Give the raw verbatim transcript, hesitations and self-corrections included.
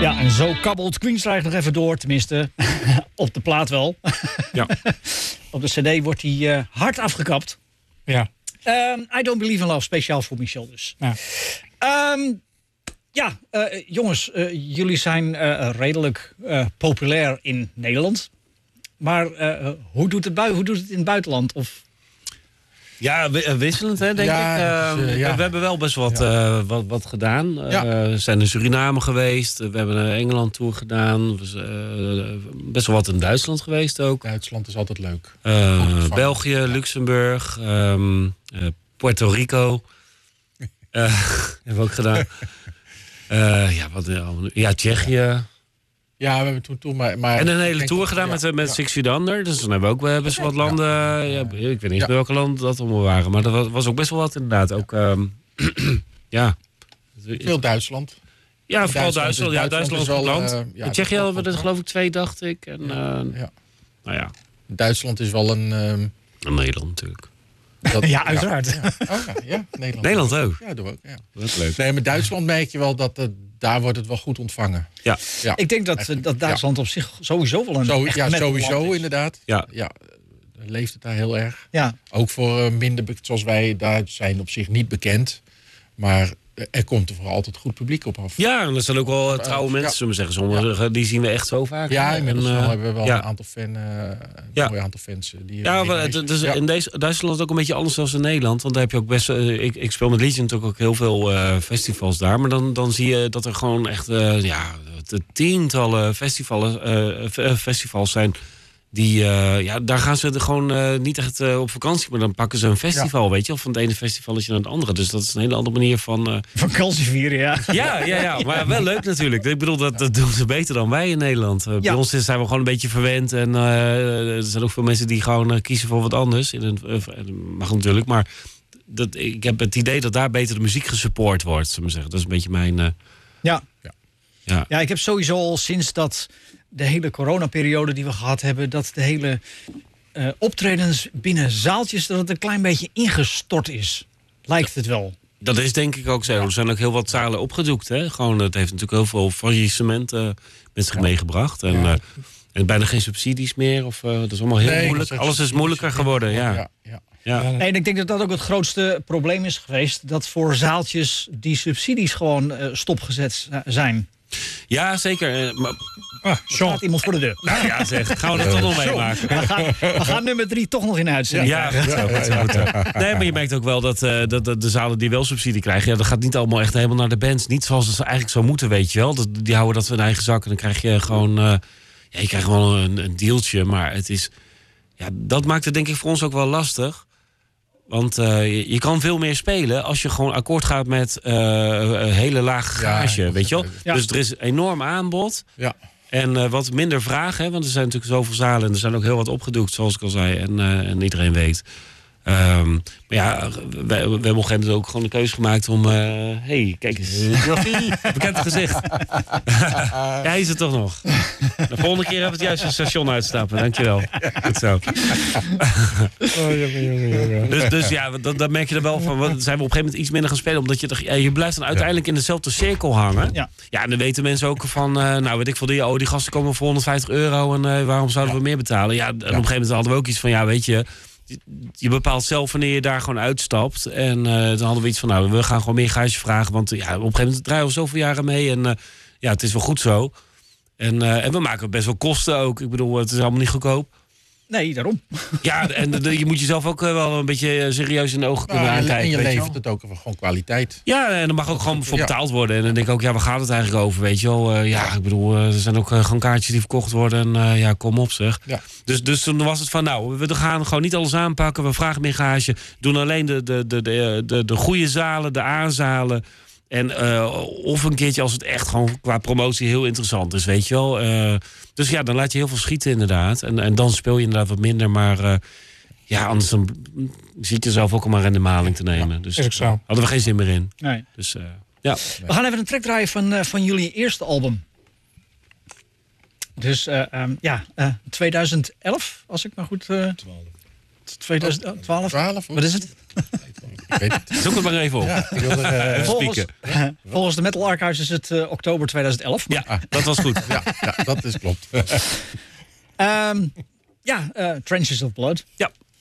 Ja, en zo kabbelt Queensrÿche nog even door. Tenminste, op de plaat wel. Ja. Op de cd wordt hij uh, hard afgekapt. Ja. Um, I Don't Believe in Love, speciaal voor Michel dus. Ja, um, ja uh, jongens, uh, jullie zijn uh, redelijk uh, populair in Nederland. Maar uh, hoe, doet het bui- hoe doet het in het buitenland? Of... Ja, wisselend hè, denk ja, ik. Dus, uh, ja. We hebben wel best wat, ja. uh, wat, wat gedaan. Ja. Uh, we zijn in Suriname geweest. We hebben een Engeland-tour gedaan. We uh, best wel wat in Duitsland geweest ook. Duitsland is altijd leuk. Uh, België, ja. Luxemburg, um, uh, Puerto Rico. uh, hebben we ook gedaan. uh, ja, wat, ja, Tsjechië. Ja, we hebben toen, toen maar, maar... En een hele tour dat, gedaan ja, met, met ja. Six Feet Under. Dus dan hebben we ook best wel wat landen... Ja, ja, ik weet niet ja. welke landen dat allemaal waren. Maar dat was, was ook best wel wat inderdaad. Ook, um, ja. Veel Duitsland. Ja, vooral Duitsland. Duitsland. Ja, Duitsland is wel land. Uh, ja, in Tsjechië hadden we er geloof ik twee, dacht ik. En, ja, uh, ja. Nou ja. Duitsland is wel een... Um, en Nederland natuurlijk. Dat, ja, uiteraard. Ja, ja. Oh, ja, ja Nederland. Nederland ook. Ja, doen we ook. Ja. Dat is leuk. Nee, maar Duitsland merk je wel dat... Uh, daar wordt het wel goed ontvangen. Ja. ja. Ik denk dat, dat Duitsland ja. op zich sowieso wel een Zo, ja, sowieso is. inderdaad. Ja. Ja, leeft het daar heel erg. Ja. Ook voor uh, minder, zoals wij daar zijn op zich niet bekend. Maar uh, er komt er vooral altijd goed publiek op af. Ja, en er zijn ook wel uh, trouwe uh, mensen, ja. zullen we zeggen. Sommigen, ja. die zien we echt zo vaak. Ja, inmiddels en, uh, hebben we wel ja. een aantal fan, uh, een ja. mooi aantal fans. Die ja, maar het is ja. in deze, Duitsland ook een beetje anders dan in Nederland. Want daar heb je ook best... Uh, ik, ik speel met Legion natuurlijk ook heel veel uh, festivals daar. Maar dan, dan zie je dat er gewoon echt... Uh, ja, de tientallen festivals, uh, festivals zijn... Die, uh, ja, daar gaan ze er gewoon uh, niet echt uh, op vakantie, maar dan pakken ze een festival, ja. weet je, of van het ene festivaletje naar het andere. Dus dat is een hele andere manier van... Uh... Vakantie vieren, ja. Ja, ja, ja, maar wel leuk natuurlijk. Ik bedoel, dat, dat doen ze beter dan wij in Nederland. Uh, ja. Bij ons zijn we gewoon een beetje verwend en uh, er zijn ook veel mensen die gewoon uh, kiezen voor wat anders. In een, uh, mag natuurlijk, maar dat, ik heb het idee dat daar beter de muziek gesupport wordt, zullen we zeggen. Dat is een beetje mijn... Uh... Ja. Ja. Ja. ja, ik heb sowieso al sinds dat... de hele coronaperiode die we gehad hebben... dat de hele uh, optredens binnen zaaltjes... dat het een klein beetje ingestort is. Lijkt het wel. Dat is denk ik ook zo. Er zijn ook heel wat zalen opgedoekt. Hè? Gewoon, het heeft natuurlijk heel veel faillissement uh, met zich ja. meegebracht. En, ja. uh, en bijna geen subsidies meer. Of, uh, dat is allemaal heel nee, moeilijk. Alles is moeilijker geworden. Ja. Ja, ja. Ja. Nee, en ik denk dat dat ook het grootste probleem is geweest... dat voor zaaltjes die subsidies gewoon uh, stopgezet zijn... Ja, zeker. Maar... Ah, zo gaat iemand voor de deur. Nou ja, zeg. Gaan we dat toch nog meemaken? We gaan, we gaan nummer drie toch nog in uitzending. Ja, goed zo, goed zo, goed zo. Nee, maar je merkt ook wel dat, uh, dat, dat de zalen die wel subsidie krijgen... Ja, dat gaat niet allemaal echt helemaal naar de bands. Niet zoals het eigenlijk zou moeten, weet je wel. Dat, die houden dat in eigen zak en dan krijg je gewoon... Uh, ja, je krijgt gewoon een, een dealtje, maar het is... Ja, dat maakt het denk ik voor ons ook wel lastig... Want uh, je, je kan veel meer spelen als je gewoon akkoord gaat met uh, een hele lage gage, ja, weet je wel? Ja. Dus er is enorm aanbod ja. en uh, wat minder vraag, hè, want er zijn natuurlijk zoveel zalen... en er zijn ook heel wat opgedoekt, zoals ik al zei, en, uh, en iedereen weet. Um, maar ja, we, we hebben op een gegeven moment ook gewoon de keuze gemaakt om... Hé, uh, hey, kijk eens, bekend gezicht. Ja, hij is het toch nog. De volgende keer hebben we het juiste station uitstappen, dankjewel. Goed zo. Oh, jongen, jongen, jongen. Dus, dus ja, dan, dan merk je er wel van... zijn we op een gegeven moment iets minder gaan spelen... omdat je, ja, je blijft dan uiteindelijk in dezelfde cirkel hangen. Ja, ja en dan weten mensen ook van... Uh, nou, weet ik veel, die, oh, die gasten komen voor honderdvijftig euro... en uh, waarom zouden ja. we meer betalen? Ja, en op een gegeven moment hadden we ook iets van... ja, weet je... Je bepaalt zelf wanneer je daar gewoon uitstapt. En uh, dan hadden we iets van, nou, we gaan gewoon meer gage vragen. Want ja, op een gegeven moment draaien we zoveel jaren mee. En uh, ja, het is wel goed zo. En, uh, en we maken best wel kosten ook. Ik bedoel, het is allemaal niet goedkoop. Nee, daarom. Ja, en de, je moet jezelf ook wel een beetje serieus in de ogen kunnen nou, aankijken. En je weet levert je het ook gewoon kwaliteit. Ja, en er mag ook gewoon voor betaald worden. En dan denk ik ook, ja, waar gaat het eigenlijk over, weet je wel? Uh, ja, ik bedoel, uh, er zijn ook uh, gewoon kaartjes die verkocht worden. En uh, ja, kom op zeg. Ja. Dus, dus toen was het van, nou, we gaan gewoon niet alles aanpakken. We vragen meer gage. Doen alleen de, de, de, de, de, de goede zalen, de A-zalen. En uh, of een keertje als het echt gewoon qua promotie heel interessant is, weet je wel. Uh, dus ja, dan laat je heel veel schieten inderdaad. En, en dan speel je inderdaad wat minder. Maar uh, ja, anders dan zit je zelf ook om maar in de maling te nemen. Ja, dus is ook zo. Hadden we geen zin meer in. Nee. Dus uh, ja. We gaan even een track draaien van, uh, van jullie eerste album. Dus uh, um, ja, uh, twintig elf, als ik maar goed... Uh... tweeduizend twaalf? twaalf? Wat is het? Ik weet het. Zoek het maar even op. Ja, ik wilde, eh, Even Volgens, spieken. volgens de Metal Archives is het uh, oktober tweeduizend elf. Ja, dat was goed. ja, ja, dat is klopt. Um, ja, uh, Trenches of Blood. Ja.